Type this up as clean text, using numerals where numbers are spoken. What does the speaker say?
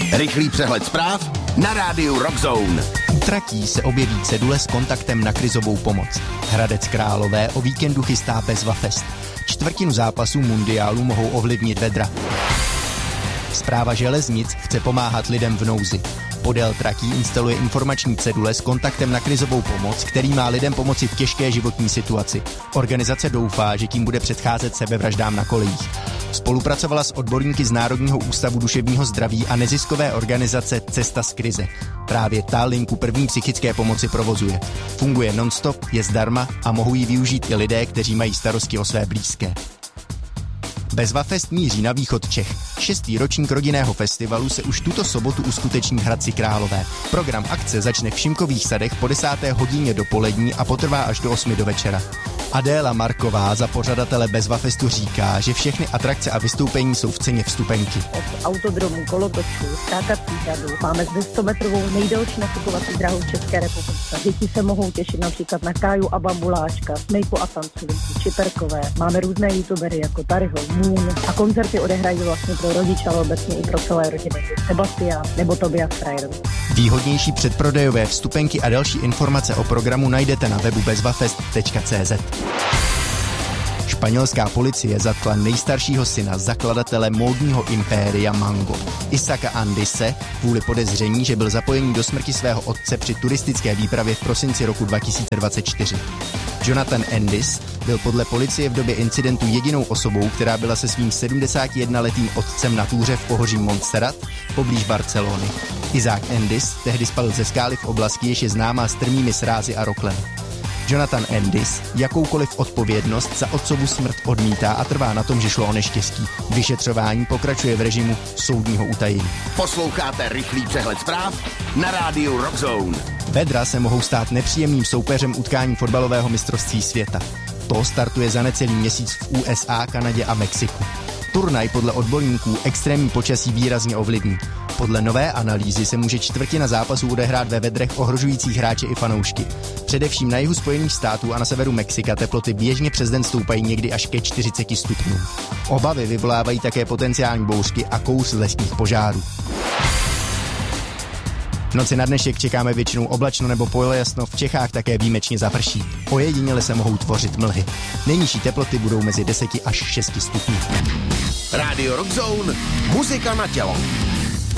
Rychlý přehled zpráv na rádiu Rock Zone. U tratí se objeví cedule s kontaktem na krizovou pomoc. Hradec Králové o víkendu chystá Bezvafest. Čtvrtinu zápasů mundiálu mohou ovlivnit vedra. Správa železnic chce pomáhat lidem v nouzi. Podél tratí instaluje informační cedule s kontaktem na krizovou pomoc, který má lidem pomoci v těžké životní situaci. Organizace doufá, že tím bude předcházet sebevraždám na kolejích. Spolupracovala s odborníky z Národního ústavu duševního zdraví a neziskové organizace Cesta z krize. Právě ta linku první psychické pomoci provozuje. Funguje non-stop, je zdarma a mohou ji využít i lidé, kteří mají starosti o své blízké. Bezvafest míří na východ Čech. 6. ročník rodinného festivalu se už tuto sobotu uskuteční v Hradci Králové. Program akce začne v Šimkových sadech po 10. hodině dopolední a potrvá až do 8 do večera. Adéla Marková za pořadatele Bezvafestu říká, že všechny atrakce a vystoupení jsou v ceně vstupenky. Od autodromu, kolotočů, skákacích řadů máme zde 100metrovou nejdelší nafukovací dráhu v České republice. Děti se mohou těšit například na Káju a Bambuláčka, Smejku a Tancovinku, Čiperkové. Máme různé youtubery jako Taryho, Moon a koncerty odehrají vlastně pro rodiče, ale obecně i pro celé rodiny. Sebastián nebo Tobias Frajer. Výhodnější předprodejové vstupenky a další informace o programu najdete na webu bezvafest.cz. Španělská policie zatkla nejstaršího syna zakladatele módního impéria Mango, Isaaca Andise, kvůli podezření, že byl zapojený do smrti svého otce při turistické výpravě v prosinci roku 2024. Jonathan Andis byl podle policie v době incidentu jedinou osobou, která byla se svým 71letým otcem na túře v pohoří Montserrat poblíž Barcelony. Isaac Andis tehdy spadl ze skály v oblasti, jež je známá strmými srázy a roklem. Jonathan Andis jakoukoliv odpovědnost za otcovu smrt odmítá a trvá na tom, že šlo o neštěstí. Vyšetřování pokračuje v režimu soudního utajení. Posloucháte rychlý přehled zpráv na rádiu Rock Zone. Vedra se mohou stát nepříjemným soupeřem utkání fotbalového mistrovství světa. To startuje za necelý měsíc v USA, Kanadě a Mexiku. Turnaj podle odborníků extrémní počasí výrazně ovlivní. Podle nové analýzy se může čtvrtina zápasů odehrát ve vedrech ohrožujících hráče i fanoušky. Především na jihu Spojených států a na severu Mexika teploty běžně přes den stoupají někdy až ke 40 stupňům. Obavy vyvolávají také potenciální bouřky a kouř lesních požárů. V noci na dnešek čekáme většinou oblačno nebo polojasno, v Čechách také výjimečně zaprší. Ojediněle se mohou tvořit mlhy. Nejnižší teploty budou mezi 10 až 6 stupni. Rádio Rock Zone, muzika na tělo.